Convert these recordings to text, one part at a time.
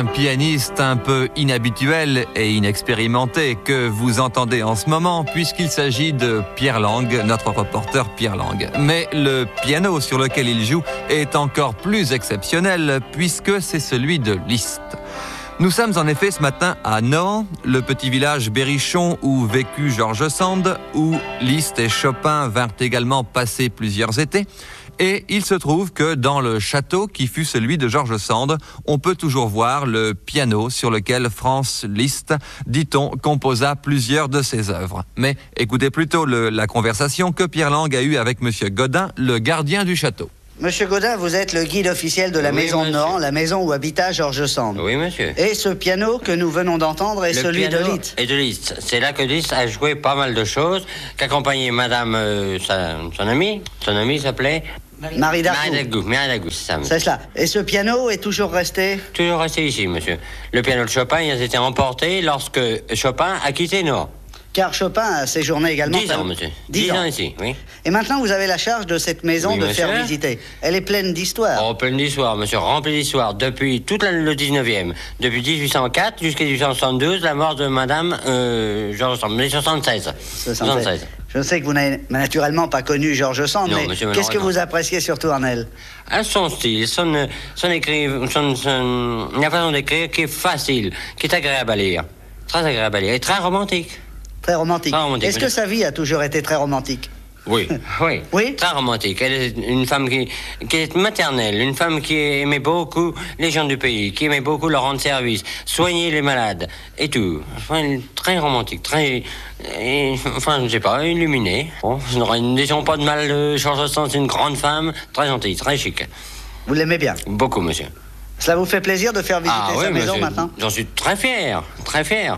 Un pianiste un peu inhabituel et inexpérimenté que vous entendez en ce moment, puisqu'il s'agit de Pierre Lang, notre reporter Pierre Lang. Mais le piano sur lequel il joue est encore plus exceptionnel, puisque c'est celui de Liszt. Nous sommes en effet ce matin à Nohant, le petit village berrichon où vécut George Sand, où Liszt et Chopin vinrent également passer plusieurs étés. Et il se trouve que dans le château qui fut celui de George Sand, on peut toujours voir le piano sur lequel Franz Liszt, dit-on, composa plusieurs de ses œuvres. Mais écoutez plutôt la conversation que Pierre Lang a eue avec Monsieur Godin, le gardien du château. Monsieur Godin, vous êtes le guide officiel de la maison de Nohant, la maison où habita George Sand. Oui, monsieur. Et ce piano que nous venons d'entendre est celui de Liszt. Et de Liszt. C'est là que Liszt a joué pas mal de choses, qu'accompagnait madame, son amie s'appelait... Marie Darcourt. Marie Darcourt, c'est ça, monsieur. C'est cela. Et ce piano est toujours resté? Toujours resté ici, monsieur. Le piano de Chopin, il a été emporté lorsque Chopin a quitté Nohant. Car Chopin a séjourné également... 10 ans, monsieur. 10 ans ici, oui. Et maintenant, vous avez la charge de cette maison de monsieur. faire visiter. Elle est pleine d'histoire. Oh, pleine d'histoire, monsieur, remplie d'histoire. Depuis toute le 19e. Depuis 1804 jusqu'à 1872, la mort de madame George Sand. 1976. 76. Je sais que vous n'avez naturellement pas connu George Sand, mais qu'est-ce que vous appréciez surtout en elle? Son style, la façon d'écrire qui est facile, qui est agréable à lire. Très agréable à lire et très romantique. Très romantique. Très romantique. Est-ce que sa vie a toujours été très romantique? Oui, oui. Oui? Très romantique. Elle est une femme qui est maternelle, une femme qui aimait beaucoup les gens du pays, qui aimait beaucoup leur rendre service, soigner les malades et tout. Enfin, très romantique, très... enfin, je ne sais pas, illuminée. Bon, ne disons pas de mal de George Sand, c'est une grande femme, très gentille, très chic. Vous l'aimez bien? Beaucoup, monsieur. Cela vous fait plaisir de faire visiter sa maison maintenant? J'en suis très fier, très fier.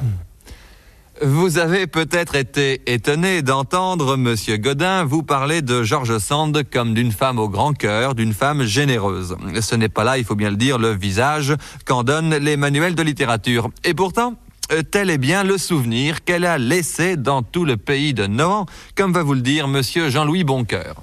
Vous avez peut-être été étonné d'entendre Monsieur Godin vous parler de George Sand comme d'une femme au grand cœur, d'une femme généreuse. Ce n'est pas là, il faut bien le dire, le visage qu'en donnent les manuels de littérature. Et pourtant, tel est bien le souvenir qu'elle a laissé dans tout le pays de Nohant, comme va vous le dire Monsieur Jean-Louis Boncoeur.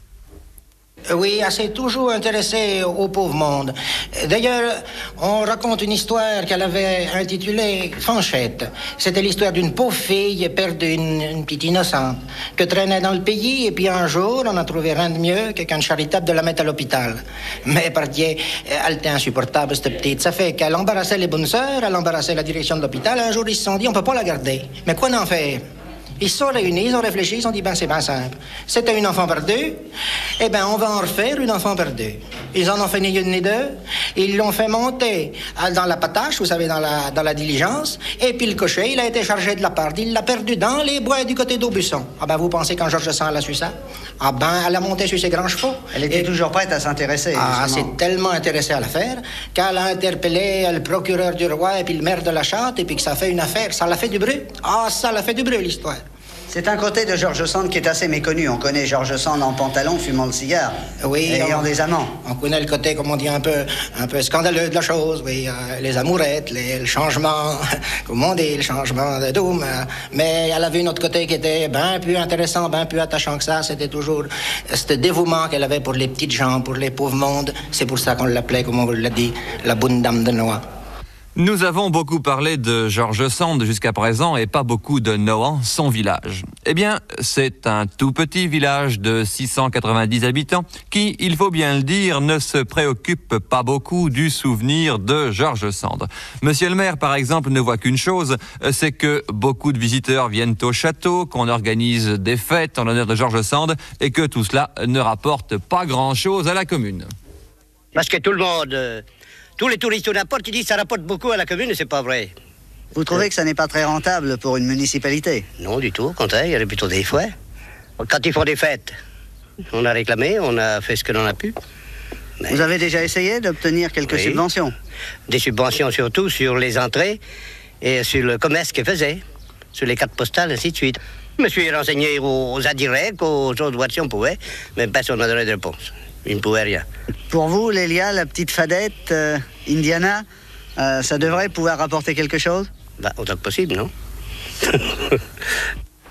Oui, elle s'est toujours intéressée au pauvre monde. D'ailleurs, on raconte une histoire qu'elle avait intitulée Fanchette. C'était l'histoire d'une pauvre fille perdue, une petite innocente, que traînait dans le pays, et puis un jour, on a trouvé rien de mieux que qu'un charitable de la mettre à l'hôpital. Mais par Dieu, elle était insupportable, cette petite. Ça fait qu'elle embarrassait les bonnes sœurs, elle embarrassait la direction de l'hôpital. Un jour, ils se sont dit, on peut pas la garder. Mais quoi en faire? Ils se sont réunis, ils ont réfléchi, ils ont dit, c'est bien simple. C'était une enfant par deux, eh bien, on va en refaire une enfant par deux. Ils en ont fait ni une ni deux, ils l'ont fait monter dans la patache, vous savez, dans la diligence, et puis le cocher, il a été chargé de la part. Il l'a perdu dans les bois du côté d'Aubusson. Ah ben, vous pensez quand George Sand a su ça? Ah ben, elle a monté sur ses grands chevaux. Elle était toujours prête à s'intéresser. Ah, elle s'est tellement intéressée à l'affaire qu'elle a interpellé le procureur du roi et puis le maire de la Châte, et puis que ça fait une affaire, ça l'a fait du bruit. Ah, ça l'a fait du bruit, l'histoire. C'est un côté de George Sand qui est assez méconnu. On connaît George Sand en pantalon, fumant le cigare, oui, ayant des amants. On connaît le côté, comme on dit, un peu scandaleux de la chose, oui. Les amourettes, le changement, comme on dit, le changement de doom. Mais elle avait un autre côté qui était bien plus intéressant, bien plus attachant que ça. C'était toujours ce dévouement qu'elle avait pour les petites gens, pour les pauvres mondes. C'est pour ça qu'on l'appelait, comme on vous l'a dit, la bonne dame de Nohant. Nous avons beaucoup parlé de George Sand jusqu'à présent et pas beaucoup de Nohant, son village. Eh bien, c'est un tout petit village de 690 habitants qui, il faut bien le dire, ne se préoccupe pas beaucoup du souvenir de George Sand. Monsieur le maire, par exemple, ne voit qu'une chose, c'est que beaucoup de visiteurs viennent au château, qu'on organise des fêtes en l'honneur de George Sand et que tout cela ne rapporte pas grand-chose à la commune. Parce que tout le monde... Tous les touristes ou n'importe, ils disent que ça rapporte beaucoup à la commune et c'est pas vrai. Vous trouvez que ça n'est pas très rentable pour une municipalité? Non, du tout. Au contraire, il y a plutôt des frais. Quand ils font des fêtes, on a réclamé, on a fait ce que l'on a pu. Mais... Vous avez déjà essayé d'obtenir quelques subventions? Des subventions surtout sur les entrées et sur le commerce qu'ils faisaient, sur les cartes postales, ainsi de suite. Je me suis renseigné aux indirects, aux autres voies si on pouvait, mais personne n'a donné de réponse. Il ne pouvait rien. Pour vous, Lélia, la petite fadette, Indiana, ça devrait pouvoir rapporter quelque chose? Autant que possible, non?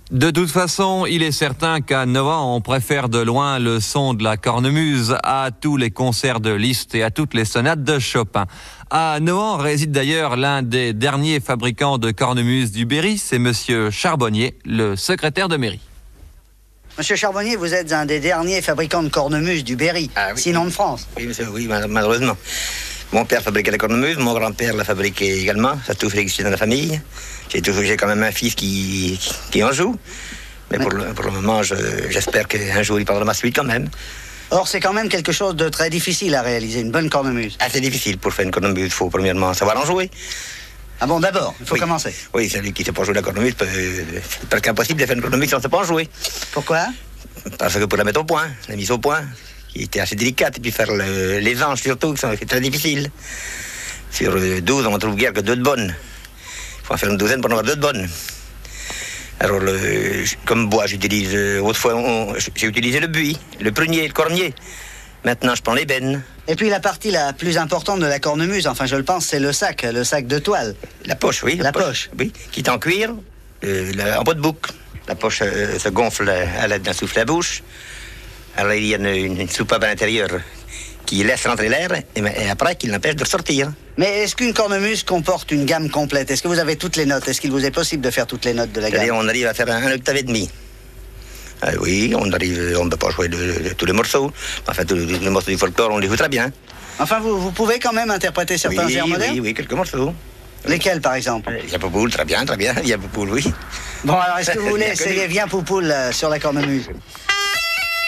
De toute façon, il est certain qu'à Nohant, on préfère de loin le son de la cornemuse à tous les concerts de Liszt et à toutes les sonates de Chopin. À Nohant réside d'ailleurs l'un des derniers fabricants de cornemuse du Berry, c'est Monsieur Charbonnier, le secrétaire de mairie. Monsieur Charbonnier, vous êtes un des derniers fabricants de cornemuse du Berry, oui. Sinon de France. Oui, monsieur, oui, malheureusement. Mon père fabriquait la cornemuse, mon grand-père la fabriquait également. Ça a toujours existé dans la famille. J'ai quand même un fils qui en joue. Mais pour le moment, j'espère qu'un jour il parlera ma suite quand même. Or, c'est quand même quelque chose de très difficile à réaliser, une bonne cornemuse. Assez difficile pour faire une cornemuse. Il faut premièrement savoir en jouer. Ah bon, d'abord, il faut commencer. Oui, celui qui ne sait pas jouer la cornemuse, c'est presque impossible de faire une cornemuse si on ne sait pas en jouer. Pourquoi? Parce que pour la mettre au point, la mise au point, qui était assez délicate, et puis faire les anges surtout, c'est très difficile. Sur 12, on ne trouve guère que 2 de bonnes. Il faut en faire une douzaine pour en avoir 2 de bonnes. Alors, comme bois, j'utilise... autrefois, j'ai utilisé le buis, le prunier, le cornier. Maintenant, je prends l'ébène. Et puis la partie la plus importante de la cornemuse, enfin je le pense, c'est le sac de toile. La poche, oui. La poche. Oui, qui est en cuir, en bois de bouc. La poche se gonfle à l'aide d'un souffle à bouche. Alors, il y a une soupape à l'intérieur qui laisse rentrer l'air et après qui l'empêche de ressortir. Mais est-ce qu'une cornemuse comporte une gamme complète? Est-ce que vous avez toutes les notes? Est-ce qu'il vous est possible de faire toutes les notes de la gamme? On arrive à faire un octave et demi. Oui, on ne peut pas jouer de tous les morceaux. Enfin, tous les morceaux du folklore, on les joue très bien. Enfin, vous pouvez quand même interpréter certains airs modernes? Oui, quelques morceaux. Lesquels, par exemple? Yapoupoul, très bien, Yapoupoul, oui. Bon, alors, est-ce que vous voulez essayer Viens Poupoul sur la cornemuse?